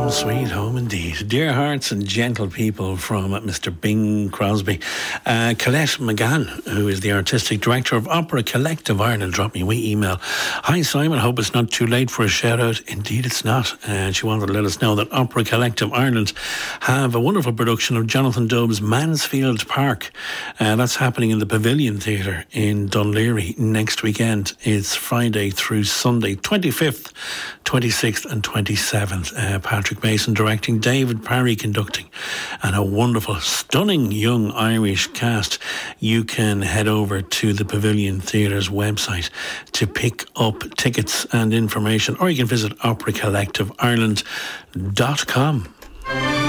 Sweet home indeed. Dear hearts and gentle people from Mr. Bing Crosby. Colette McGann, who is the artistic director of Opera Collective Ireland, dropped me a wee email. Hi Simon, hope it's not too late for a shout out. Indeed it's not. And she wanted to let us know that Opera Collective Ireland have a wonderful production of Jonathan Dobbs' Mansfield Park. That's happening in the Pavilion Theatre in Dunleary next weekend. It's Friday through Sunday, 25th, 26th and 27th. Patrick Mason directing, David Parry conducting, and a wonderful, stunning young Irish cast. You can head over to the Pavilion Theatre's website to pick up tickets and information, or you can visit operacollectiveireland.com.